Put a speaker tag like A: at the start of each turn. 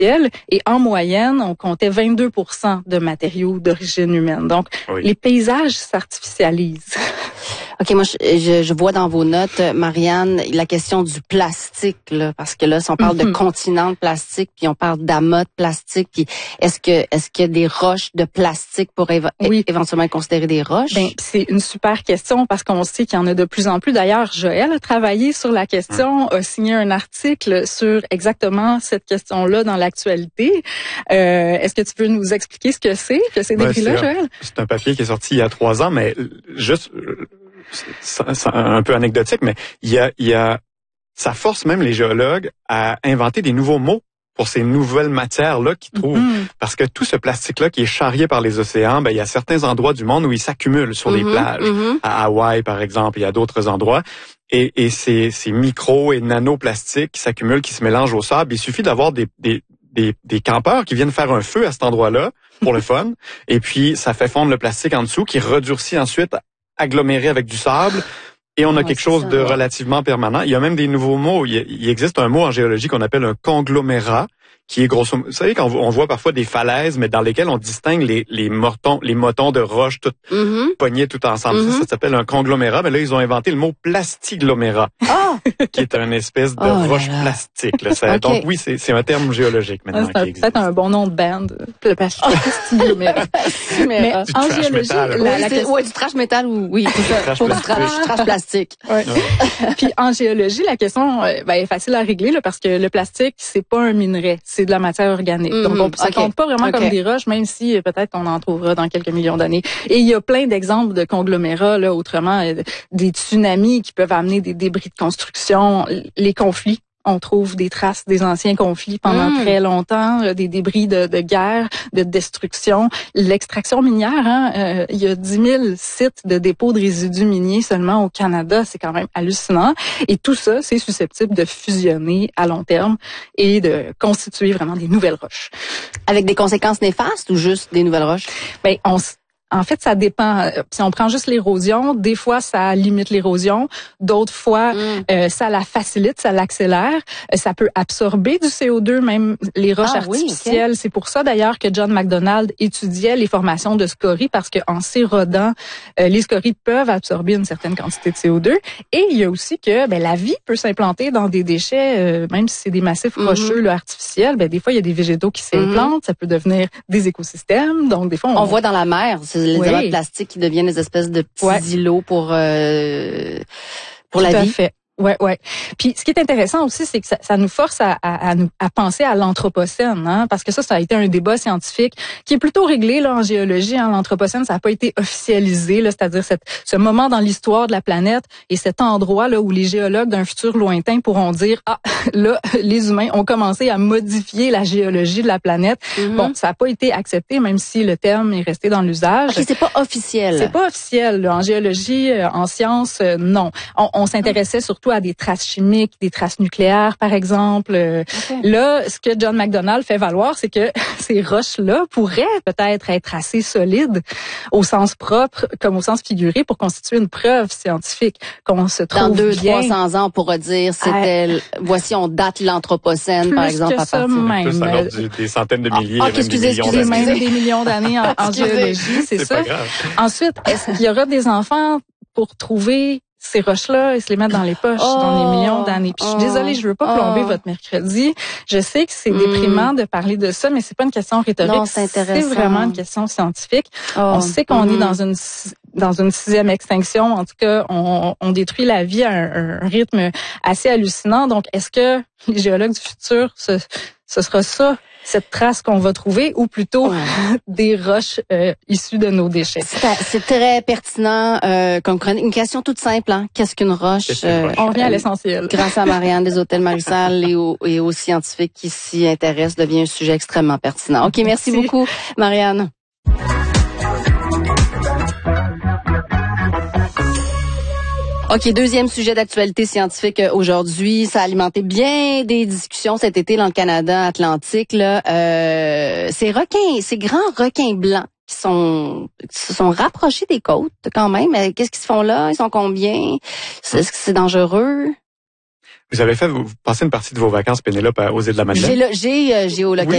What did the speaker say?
A: artificielle et en moyenne, on comptait 22% de matériaux d'origine humaine. Donc, les paysages s'artificialisent.
B: OK, moi, je vois dans vos notes, Marianne, la question du plastique, là, parce que là, si on parle de continent de plastique, puis on parle d'amas de plastique, puis est-ce qu'il y a des roches de plastique pour éventuellement considérer des roches?
A: Ben, c'est une super question parce qu'on sait qu'il y en a de plus en plus. D'ailleurs, Joël a travaillé sur la question, a signé un article sur exactement cette question-là dans l'actualité. Est-ce que tu peux nous expliquer ce que c'est, ces débris-là, Joël?
C: C'est un papier qui est sorti il y a 3 ans, mais juste... C'est un peu anecdotique, mais ça force même les géologues à inventer des nouveaux mots pour ces nouvelles matières-là qu'ils trouvent. Parce que tout ce plastique-là qui est charrié par les océans, ben, il y a certains endroits du monde où il s'accumule sur les plages. À Hawaï, par exemple, il y a d'autres endroits. Et ces micros et nanoplastiques qui s'accumulent, qui se mélangent au sable, il suffit d'avoir des campeurs qui viennent faire un feu à cet endroit-là pour le fun. Et puis, ça fait fondre le plastique en dessous qui redurcit ensuite aggloméré avec du sable, et on a quelque chose de relativement permanent. Il y a même des nouveaux mots. Il existe un mot en géologie qu'on appelle un conglomérat, qui est grosso modo, vous savez, quand on voit parfois des falaises, mais dans lesquelles on distingue les motons de roches toutes pognés tout ensemble. Ça s'appelle un conglomérat, mais là, ils ont inventé le mot plastiglomérat, qui est une espèce de roche plastique. Là. Donc oui, c'est un terme géologique maintenant qui existe.
A: C'est peut-être un bon nom de band, le plastiglomérat. Mais en géologie,
B: du trash métal ou du trash plastique.
A: Puis en géologie, la question est facile à régler là, parce que le plastique, c'est pas un minerai, c'est de la matière organique. Donc ça compte pas vraiment comme des roches, même si peut-être on en trouvera dans quelques millions d'années. Et il y a plein d'exemples de conglomérats là, autrement des tsunamis qui peuvent amener des débris de construction, les conflits. On trouve des traces des anciens conflits pendant très longtemps, des débris de guerre, de destruction. L'extraction minière, il y a 10 000 sites de dépôts de résidus miniers seulement au Canada. C'est quand même hallucinant. Et tout ça, c'est susceptible de fusionner à long terme et de constituer vraiment des nouvelles roches.
B: Avec des conséquences néfastes ou juste des nouvelles roches?
A: Ben, en fait, ça dépend. Si on prend juste l'érosion, des fois, ça limite l'érosion. D'autres fois, ça la facilite, ça l'accélère. Ça peut absorber du CO2, même les roches artificielles. C'est pour ça, d'ailleurs, que John McDonald étudiait les formations de scories, parce qu'en s'érodant, les scories peuvent absorber une certaine quantité de CO2. Et il y a aussi que la vie peut s'implanter dans des déchets, même si c'est des massifs rocheux là, artificiels. Des fois, il y a des végétaux qui s'implantent. Ça peut devenir des écosystèmes. Donc, des fois,
B: on voit dans la mer, les amas de plastique qui deviennent des espèces de petits îlots pour la vie.
A: Tout à fait. Ouais. Puis ce qui est intéressant aussi, c'est que ça nous force à penser à l'anthropocène, parce que ça a été un débat scientifique qui est plutôt réglé là en géologie. L'anthropocène, ça n'a pas été officialisé, là, c'est-à-dire ce moment dans l'histoire de la planète et cet endroit là où les géologues d'un futur lointain pourront dire là les humains ont commencé à modifier la géologie de la planète. Bon, ça n'a pas été accepté, même si le terme est resté dans l'usage.
B: Okay, c'est pas officiel.
A: C'est pas officiel là. En géologie, en sciences, non. On s'intéressait surtout à des traces chimiques, des traces nucléaires, par exemple. Là, ce que John McDonald fait valoir, c'est que ces roches-là pourraient peut-être être assez solides au sens propre comme au sens figuré pour constituer une preuve scientifique qu'on se trouve
B: dans
A: bien.
B: 200-300 ans, on pourra dire voici, on date l'anthropocène, par exemple, à partir
A: même.
C: Plus alors des centaines de milliers,
A: même des millions d'années en géologie, c'est ça.
C: Pas grave.
A: Ensuite, est-ce qu'il y aura des enfants pour trouver ces roches-là et se les mettre dans les poches dans des millions d'années? Puis je suis désolée, je veux pas plomber votre mercredi. Je sais que c'est déprimant de parler de ça, mais c'est pas une question rhétorique.
B: Non, c'est intéressant.
A: C'est vraiment une question scientifique. On sait qu'on est dans une 6e extinction. En tout cas, on détruit la vie à un rythme assez hallucinant. Donc, est-ce que les géologues du futur, ce sera ça, cette trace qu'on va trouver, ou plutôt des roches issues de nos déchets?
B: C'est très pertinent comme chronique. Une question toute simple, Qu'est-ce qu'une roche?
A: On revient à l'essentiel.
B: Grâce à Marianne des Hôtels Marie-Salle et aux scientifiques qui s'y intéressent, devient un sujet extrêmement pertinent. OK, merci beaucoup, Marianne. OK, deuxième sujet d'actualité scientifique aujourd'hui. Ça a alimenté bien des discussions cet été dans le Canada Atlantique. Là. Ces grands requins blancs qui se sont rapprochés des côtes quand même. Qu'est-ce qu'ils se font là? Ils sont combien? Est-ce que c'est dangereux?
C: Vous avez passé une partie de vos vacances, Pénélope, aux îles de la Madeleine?
B: J'ai géolocalisé.